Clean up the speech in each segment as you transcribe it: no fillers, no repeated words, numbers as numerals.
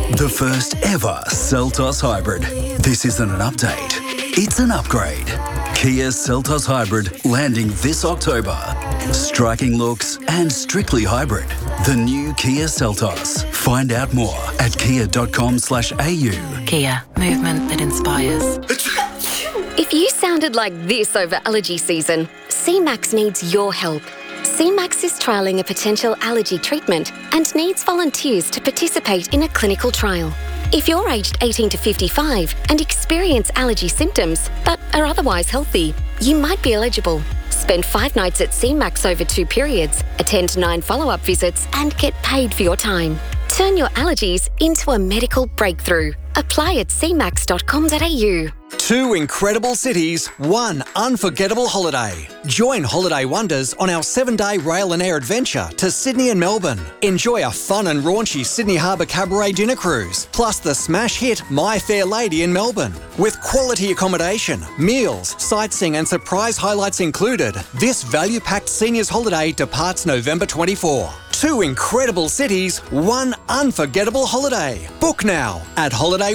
The first ever Seltos Hybrid. This isn't an update, it's an upgrade. Kia Seltos Hybrid landing this October. Striking looks and strictly hybrid. The new Kia Seltos. Find out more at kia.com/au. Kia, movement that inspires. If you sounded like this over allergy season, CMAX needs your help. CMAX is trialling a potential allergy treatment and needs volunteers to participate in a clinical trial. If you're aged 18 to 55 and experience allergy symptoms but are otherwise healthy, you might be eligible. Spend 5 nights at CMAX over 2 periods, attend 9 follow-up visits and get paid for your time. Turn your allergies into a medical breakthrough. Apply at cmax.com.au. 2 incredible cities, 1 unforgettable holiday. Join Holiday Wonders on our 7-day rail and air adventure to Sydney and Melbourne. Enjoy a fun and raunchy Sydney Harbour Cabaret dinner cruise, plus the smash hit My Fair Lady in Melbourne. With quality accommodation, meals, sightseeing and surprise highlights included, this value-packed seniors holiday departs November 24. 2 incredible cities, 1 unforgettable holiday. Book now at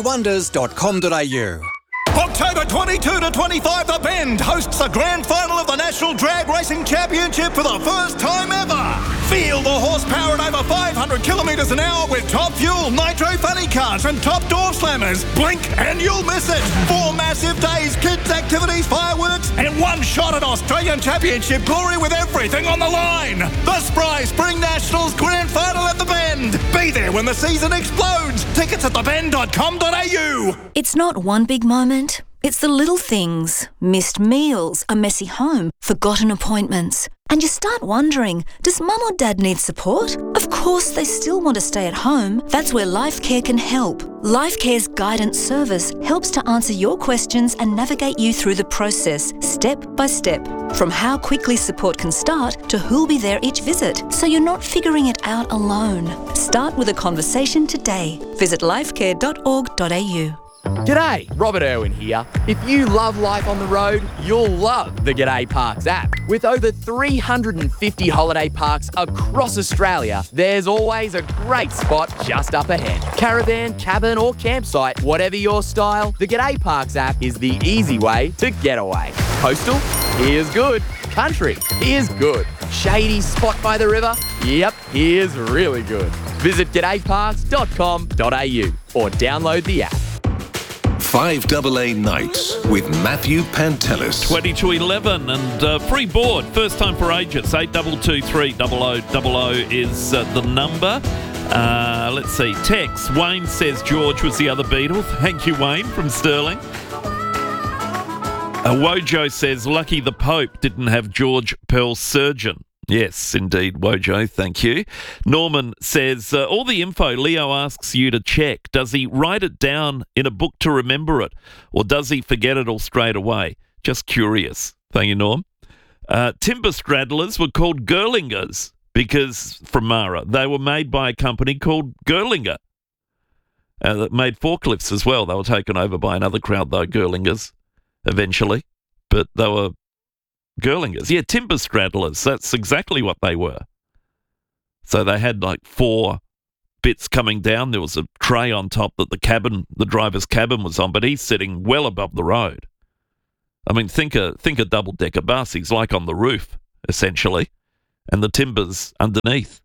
holidaywonders.com.au. October 22 to 25, The Bend hosts the grand final of the National Drag Racing Championship for the first time ever. Feel the horsepower at over 500 kilometres an hour with top fuel, nitro funny cars and top door slammers. Blink and you'll miss it. 4 massive days, kids activities, fireworks and 1 shot at Australian Championship glory with everything on the line. The Spry Spring Nationals grand final at The Bend. Be there when the season explodes. Tickets at thebend.com.au. It's not one big moment. It's the little things. Missed meals, a messy home, forgotten appointments. And you start wondering, does mum or dad need support? Of course they still want to stay at home. That's where LifeCare can help. LifeCare's guidance service helps to answer your questions and navigate you through the process, step by step. From how quickly support can start to who'll be there each visit, so you're not figuring it out alone. Start with a conversation today. Visit lifecare.org.au. G'day, Robert Irwin here. If you love life on the road, you'll love the G'day Parks app. With over 350 holiday parks across Australia, there's always a great spot just up ahead. Caravan, cabin or campsite, whatever your style, the G'day Parks app is the easy way to get away. Coastal? Here's good. Country? Here's good. Shady spot by the river? Yep, here's really good. Visit g'dayparks.com.au or download the app. 5AA Nights with Matthew Pantelis. 20 to 11 and free board. First time for ages. 8223 0000 is the number. Let's see. Tex. Wayne says George was the other Beatle. Thank you, Wayne, from Stirling. Wojo says lucky the Pope didn't have George Pell's surgeon. Yes, indeed, Wojo, thank you. Norman says, all the info Leo asks you to check, does he write it down in a book to remember it, or does he forget it all straight away? Just curious. Thank you, Norm. Timber straddlers were called Girlingers because, from Mara, they were made by a company called Girlinger that made forklifts as well. They were taken over by another crowd, though, Girlingers, eventually, but they were Girlingers. Yeah, timber straddlers. That's exactly what they were. So they had like 4 bits coming down. There was a tray on top that the driver's cabin was on, but he's sitting well above the road. I mean, think a double-decker bus. He's like on the roof, essentially, and the timber's underneath.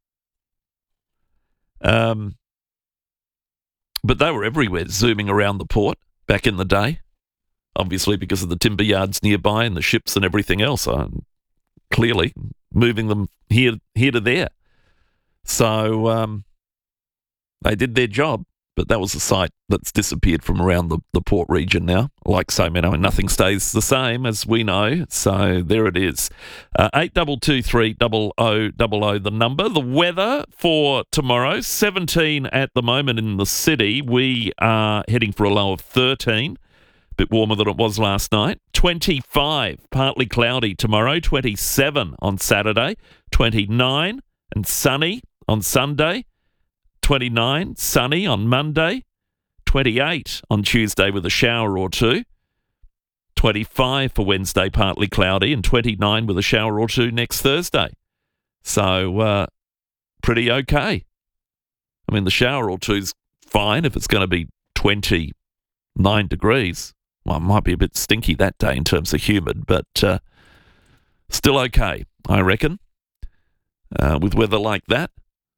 But they were everywhere, zooming around the port back in the day. Obviously, because of the timber yards nearby and the ships and everything else, clearly moving them here to there. So they did their job, but that was a site that's disappeared from around the port region now. Like so many, nothing stays the same, as we know. So there it is. 8223 0000, the number. The weather for tomorrow, 17 at the moment in the city. We are heading for a low of 13. Bit warmer than it was last night. 25, partly cloudy tomorrow. 27 on Saturday. 29 and sunny on Sunday. 29, sunny on Monday. 28 on Tuesday with a shower or two. 25 for Wednesday, partly cloudy. And 29 with a shower or two next Thursday. So, pretty okay. I mean, the shower or two's fine if it's going to be 29 degrees. Well, it might be a bit stinky that day in terms of humid, but still okay, I reckon. With weather like that,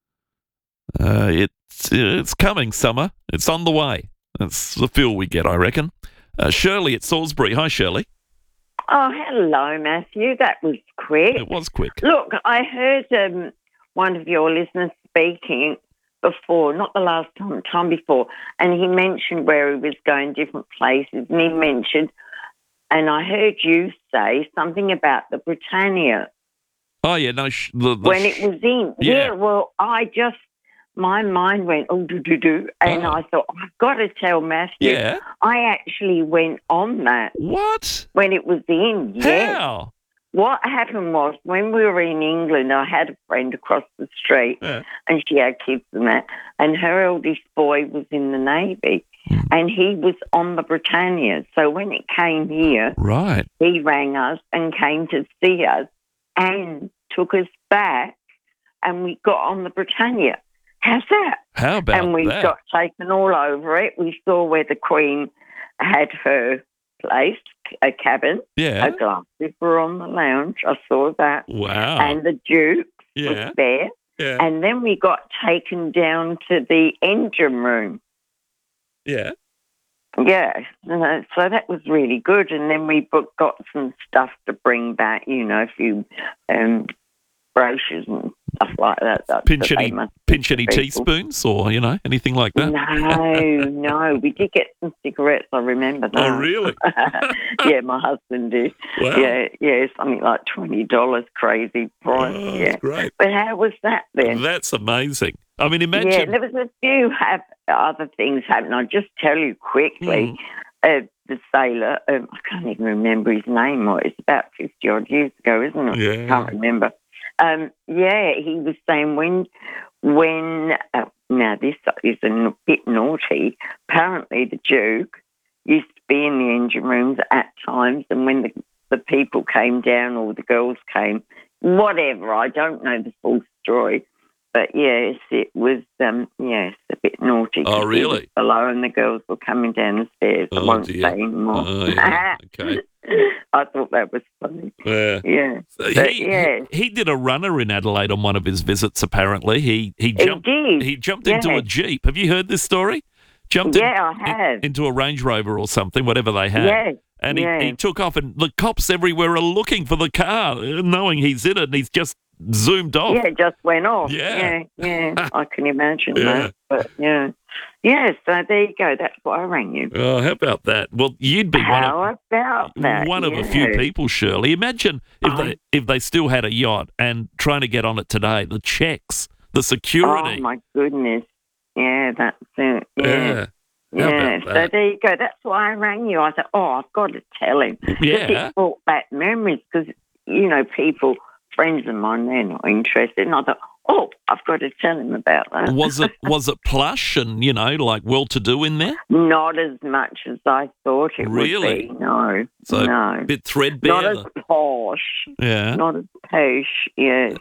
it's coming, summer. It's on the way. That's the feel we get, I reckon. Shirley at Salisbury. Hi, Shirley. Oh, hello, Matthew. That was quick. It was quick. Look, I heard one of your listeners speaking before, not the last time before, and he mentioned where he was going different places, and he mentioned, and I heard you say something about the Britannia. Oh, yeah, no. When it was in. Yeah. Well, my mind went, and I thought, I've got to tell Matthew. Yeah. I actually went on that. What? When it was in, yeah. How? What happened was, when we were in England, I had a friend across the street, and she had kids and that, and her eldest boy was in the Navy, and he was on the Britannia. So when it came here, right, he rang us and came to see us and took us back, and we got on the Britannia. How's that? How about that? And we got taken all over it. We saw where the Queen had her place, a cabin. Yeah. Her glasses were on the lounge. I saw that. Wow. And the Duke was there. Yeah. And then we got taken down to the engine room. Yeah. Yeah. So that was really good. And then we got some stuff to bring back, a few brochures and stuff like that. Pinch any teaspoons or, anything like that? No. We did get some cigarettes, I remember that. Oh, really? Yeah, my husband did. Wow. Yeah, something like $20, crazy price. Oh, yeah. That's great. But how was that then? That's amazing. I mean, imagine... Yeah, there was a few other things happening. I'll just tell you quickly. The sailor, I can't even remember his name. It's about 50-odd years ago, isn't it? Yeah. Can't remember. He was saying when now this is a bit naughty, apparently the Duke used to be in the engine rooms at times, and when the people came down or the girls came, whatever, I don't know the full story, but yes, it was, a bit naughty. Oh, really? Below, and the girls were coming down the stairs. I won't say anymore. Oh, yeah. Okay. I thought that was funny. Yeah. He did a runner in Adelaide on one of his visits, apparently. He jumped into a Jeep. Have you heard this story? I have. Into a Range Rover or something, whatever they had. Yeah. And he took off, and the cops everywhere are looking for the car, knowing he's in it, and he's just zoomed off. Yeah, it just went off. Yeah. I can imagine that. But so there you go. That's why I rang you. Oh, how about that? Well, you'd be one of a few people, Shirley. Imagine if they still had a yacht and trying to get on it today. The checks, the security. Oh my goodness! Yeah, that's it. Yeah. So there you go. That's why I rang you. I thought, I've got to tell him. Yeah. It brought back memories because people, friends of mine, they're not interested, and I thought, I've got to tell him about that. Was it plush and, like well-to-do in there? Not as much as I thought it would be. No. So no. a bit threadbare. Not as posh. Yeah. Not as posh, yeah.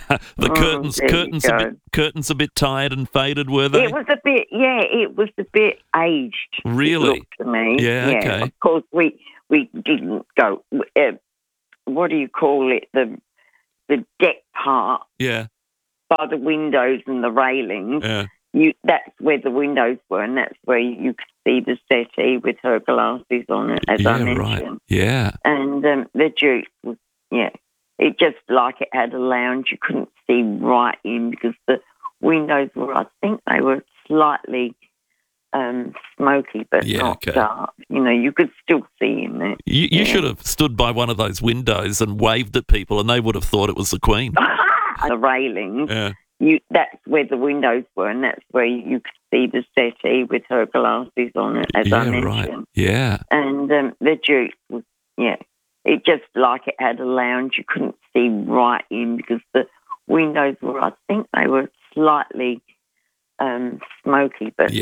The curtains a bit tired and faded, were they? It was a bit aged. Really? It looked to me. Yeah, okay. Of course, we didn't go, what do you call it, the deck part. Yeah. By the windows and the railings, that's where the windows were, and that's where you could see the settee with her glasses on it, as I mentioned. Right. Yeah. And the Duke was, it just like it had a lounge. You couldn't see right in because the windows were, I think they were slightly smoky, but not dark. You could still see in there. You should have stood by one of those windows and waved at people, and they would have thought it was the Queen. The railings, that's where the windows were, and that's where you could see the settee with her glasses on it, as I mentioned. Right. Yeah. And the Duke was, it just like it had a lounge. You couldn't see right in because the windows were, I think they were slightly smoky, but